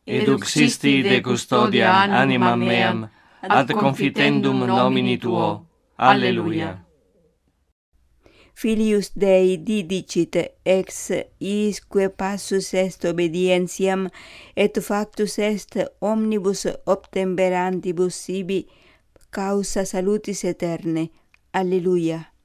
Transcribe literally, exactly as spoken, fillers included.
ed uxisti de custodia animam meam, ad confitendum nomini Tuo. Alleluia. Filius Dei didicit ex isque passus est obedientiam, et factus est omnibus obtemperantibus sibi causa salutis aeterne. Alleluia.